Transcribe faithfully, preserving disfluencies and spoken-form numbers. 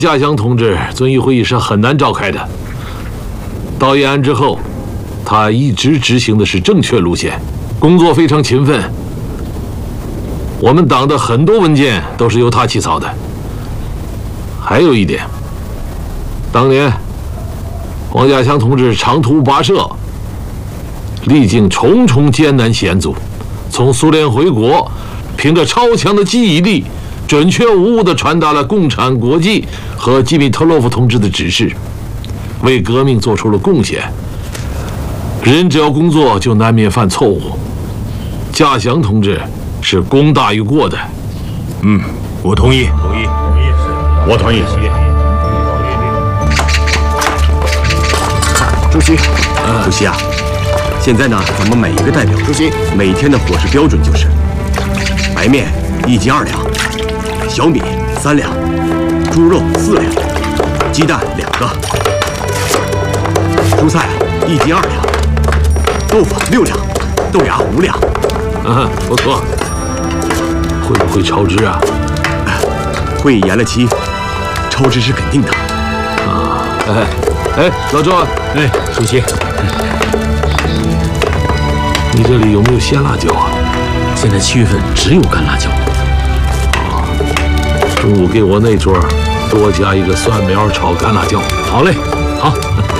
稼祥同志遵义会议是很难召开的。到延安之后，他一直执行的是正确路线，工作非常勤奋。我们党的很多文件都是由他起草的。还有一点，当年黄稼祥同志长途跋涉，历经重重艰难险阻，从苏联回国，凭着超强的记忆力，准确无误地传达了共产国际和基米特洛夫同志的指示，为革命做出了贡献。人只要工作，就难免犯错误。稼祥同志是功大于过的。 嗯，我同意，同意，同意，我同意。 主席，主席啊，现在呢，咱们每一个代表，主席每天的伙食标准就是：白面一斤二两，小米三两，猪肉四两，鸡蛋两个，蔬菜一斤二两，豆腐六两，豆芽五两。 嗯，不错。会不会超支啊？ 会议延了期，超支是肯定的。 啊，哎哎，老周， 哎，主席， 你这里有没有鲜辣椒啊？ 现在七月份只有干辣椒。 啊，中午给我那桌多加一个蒜苗炒干辣椒。 好嘞，好。